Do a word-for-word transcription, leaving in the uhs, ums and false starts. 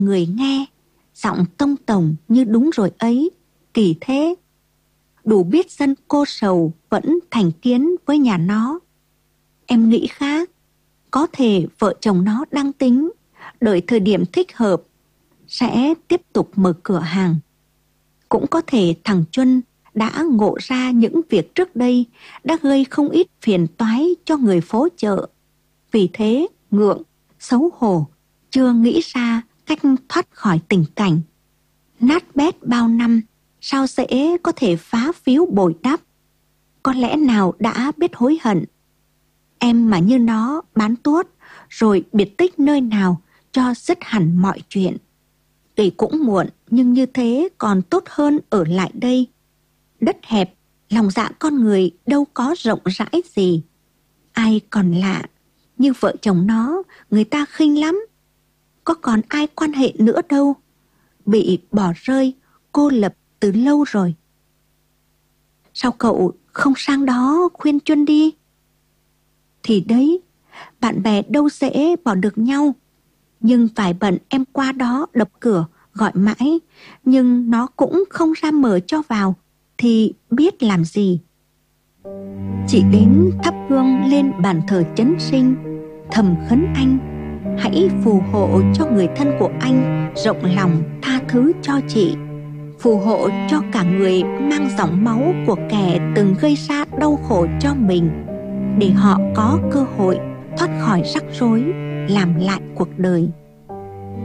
người nghe, giọng tông tổng như đúng rồi ấy, kỳ thế. Đủ biết dân cô sầu vẫn thành kiến với nhà nó. Em nghĩ khác, có thể vợ chồng nó đang tính, đợi thời điểm thích hợp, sẽ tiếp tục mở cửa hàng. Cũng có thể thằng Chuân đã ngộ ra những việc trước đây đã gây không ít phiền toái cho người phố chợ. Vì thế ngượng, xấu hổ, chưa nghĩ ra cách thoát khỏi tình cảnh. Nát bét bao năm, sao dễ có thể phá phiếu bồi đắp. Có lẽ nào đã biết hối hận. Em mà như nó bán tuốt rồi biệt tích nơi nào cho dứt hẳn mọi chuyện. Tuy cũng muộn, nhưng như thế còn tốt hơn ở lại đây. Đất hẹp, lòng dạ con người đâu có rộng rãi gì. Ai còn lạ, như vợ chồng nó, người ta khinh lắm. Có còn ai quan hệ nữa đâu. Bị bỏ rơi, cô lập từ lâu rồi. Sao cậu không sang đó khuyên Chuân đi? Thì đấy, bạn bè đâu dễ bỏ được nhau. Nhưng phải bận em qua đó đập cửa, gọi mãi, nhưng nó cũng không ra mở cho vào, thì biết làm gì. Chỉ đến thắp hương lên bàn thờ chấn sinh, thầm khấn anh, hãy phù hộ cho người thân của anh rộng lòng tha thứ cho chị. Phù hộ cho cả người mang dòng máu của kẻ từng gây ra đau khổ cho mình, để họ có cơ hội thoát khỏi rắc rối, làm lại cuộc đời.